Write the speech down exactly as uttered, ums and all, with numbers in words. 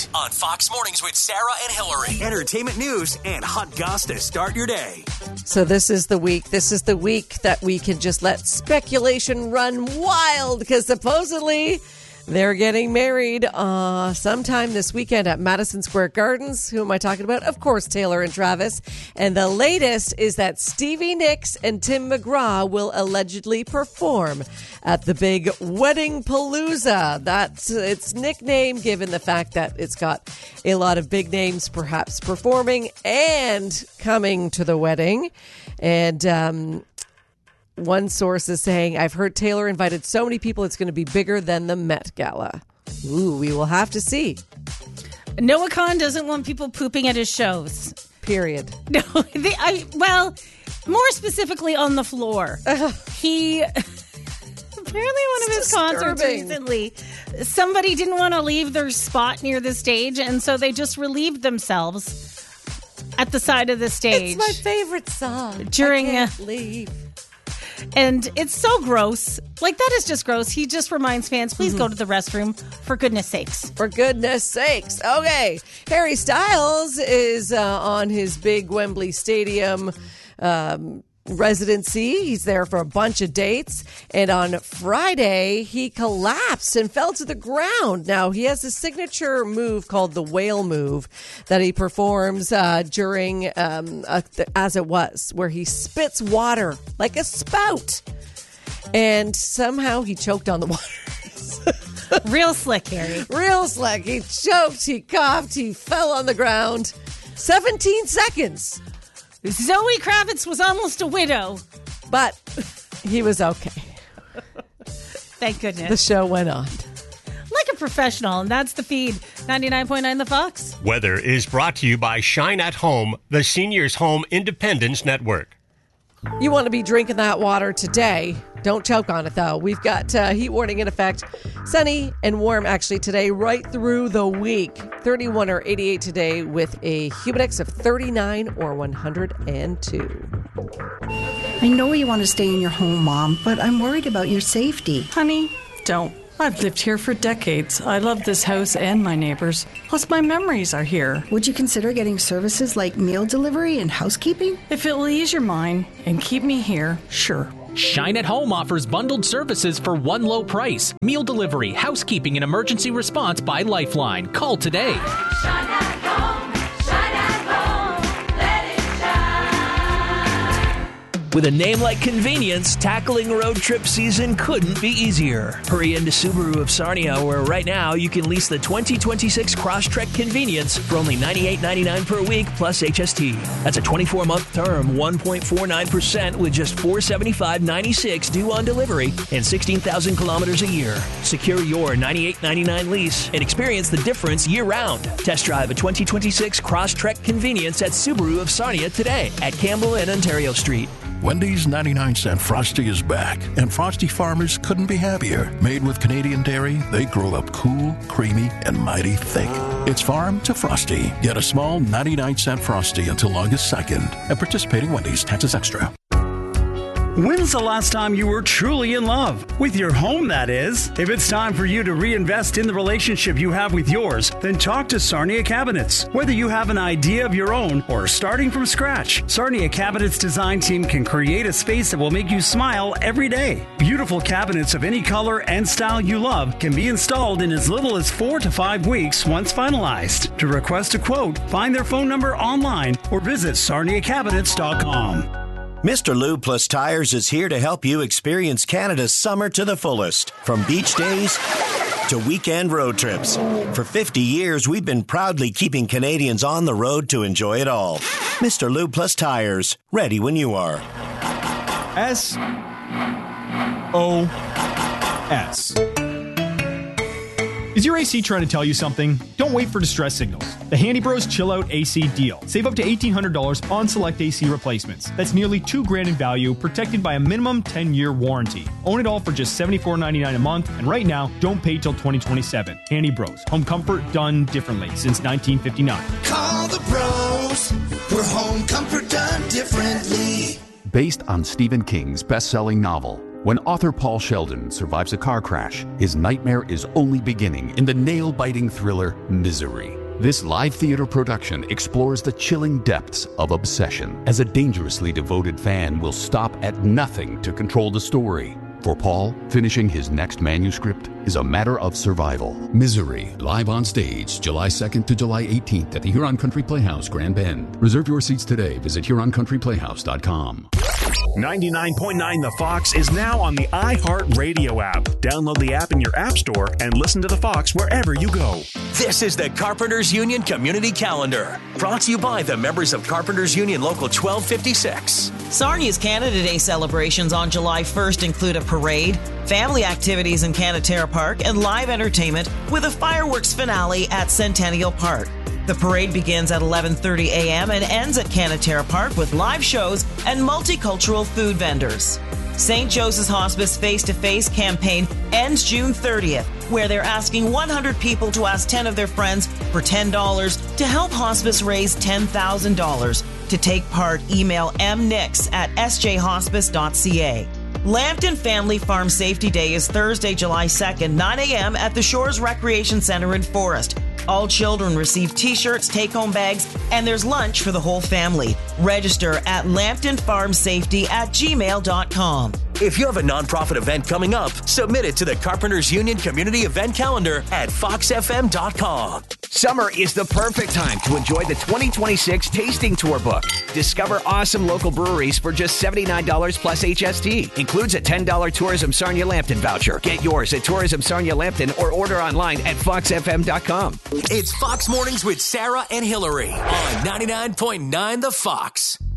on Fox Mornings with Sarah and Hillary. Entertainment news and hot goss to start your day. So this is the week. This is the week that we can just let speculation run wild because supposedly they're getting married uh, sometime this weekend at Madison Square Gardens. Who am I talking about? Of course, Taylor and Travis. And the latest is that Stevie Nicks and Tim McGraw will allegedly perform at the big Wedding Palooza. That's its nickname, given the fact that it's got a lot of big names perhaps performing and coming to the wedding. And um one source is saying, I've heard Taylor invited so many people it's going to be bigger than the Met Gala. Ooh, we will have to see. Noah Kahn doesn't want people pooping at his shows. Period. No, they, I, well, more specifically on the floor. Uh, he, apparently one of his disturbing. concerts recently, somebody didn't want to leave their spot near the stage, and so they just relieved themselves at the side of the stage. It's my favorite song. During, I can't uh, leave. And it's so gross. Like, that is just gross. He just reminds fans, please mm-hmm. go to the restroom, for goodness sakes. For goodness sakes. Okay. Harry Styles is uh, on his big Wembley Stadium um, residency. He's there for a bunch of dates. And on Friday, he collapsed and fell to the ground. Now, he has a signature move called the whale move that he performs uh, during um, a, As It Was, where he spits water like a spout. And somehow he choked on the water. Real slick, Harry. Real slick. He choked, he coughed, he fell on the ground. seventeen seconds. Zoe Kravitz was almost a widow. But he was okay. Thank goodness. The show went on. Like a professional, and that's the feed. ninety-nine point nine The Fox. Weather is brought to you by Shine at Home, the Seniors Home Independence Network. You want to be drinking that water today. Don't choke on it, though. We've got uh, heat warning in effect. Sunny and warm, actually, today, right through the week. thirty-one or eighty-eight today with a humidex of thirty-nine or one hundred two. I know you want to stay in your home, Mom, but I'm worried about your safety. Honey, don't. I've lived here for decades. I love this house and my neighbors. Plus, my memories are here. Would you consider getting services like meal delivery and housekeeping? If it will ease your mind and keep me here, sure. Shine at Home offers bundled services for one low price. Meal delivery, housekeeping, and emergency response by Lifeline. Call today. Shine at home, shine at home, let it shine. With a name like Convenience, tackling road trip season couldn't be easier. Hurry into Subaru of Sarnia, where right now you can lease the twenty twenty-six Crosstrek Convenience for only ninety-eight ninety-nine per week plus H S T. That's a twenty-four month term, one point four nine percent with just four hundred seventy-five dollars and ninety-six cents due on delivery and sixteen thousand kilometers a year. Secure your ninety-eight ninety-nine lease and experience the difference year-round. Test drive a twenty twenty-six Crosstrek Convenience at Subaru of Sarnia today at Campbell and Ontario Street. Wendy's ninety-nine cent Frosty is back, and Frosty farmers couldn't be happier. Made with Canadian dairy, they grow up cool, creamy, and mighty thick. It's farm to Frosty. Get a small ninety-nine cent Frosty until August second. At participating Wendy's, taxes extra. When's the last time you were truly in love? With your home, that is. If it's time for you to reinvest in the relationship you have with yours, then talk to Sarnia Cabinets. Whether you have an idea of your own or starting from scratch, Sarnia Cabinets design team can create a space that will make you smile every day. Beautiful cabinets of any color and style you love can be installed in as little as four to five weeks once finalized. To request a quote, find their phone number online or visit sarnia cabinets dot com. Mister Lube Plus Tires is here to help you experience Canada's summer to the fullest. From beach days to weekend road trips. For fifty years, we've been proudly keeping Canadians on the road to enjoy it all. Mister Lube Plus Tires, ready when you are. S O S. Is your A C trying to tell you something? Don't wait for distress signals. The Handy Bros Chill Out A C deal. Save up to eighteen hundred dollars on select A C replacements. That's nearly two grand in value, protected by a minimum ten-year warranty. Own it all for just seventy-four ninety-nine a month, and right now, don't pay till twenty twenty-seven. Handy Bros. Home comfort done differently since nineteen fifty-nine. Call the bros. We're home comfort done differently. Based on Stephen King's best-selling novel, when author Paul Sheldon survives a car crash, his nightmare is only beginning in the nail-biting thriller Misery. This live theater production explores the chilling depths of obsession, as a dangerously devoted fan will stop at nothing to control the story. For Paul, finishing his next manuscript is a matter of survival. Misery, live on stage, July second to July eighteenth at the Huron Country Playhouse, Grand Bend. Reserve your seats today. Visit Huron Country Playhouse dot com. ninety-nine point nine The Fox is now on the iHeartRadio app. Download the app in your app store and listen to The Fox wherever you go. This is the Carpenters Union Community Calendar, brought to you by the members of Carpenters Union Local twelve fifty-six. Sarnia's Canada Day celebrations on July first include a parade, family activities in Canatera Park, and live entertainment with a fireworks finale at Centennial Park. The parade begins at eleven thirty a.m. and ends at Canatera Park with live shows and multicultural food vendors. Saint Joseph's Hospice Face-to-Face campaign ends June thirtieth, where they're asking one hundred people to ask ten of their friends for ten dollars to help hospice raise ten thousand dollars. To take part, email m nix at s j hospice dot c a. Lambton Family Farm Safety Day is Thursday, July second, nine a.m. at the Shores Recreation Center in Forest. All children receive t-shirts, take-home bags, and there's lunch for the whole family. Register at lambton farm safety at gmail dot com. If you have a nonprofit event coming up, submit it to the Carpenters Union Community Event Calendar at fox f m dot com. Summer is the perfect time to enjoy the twenty twenty-six Tasting Tour book. Discover awesome local breweries for just seventy-nine dollars plus H S T. Includes a ten dollars Tourism Sarnia Lambton voucher. Get yours at Tourism Sarnia Lambton or order online at fox f m dot com. It's Fox Mornings with Sarah and Hillary on ninety-nine point nine The Fox.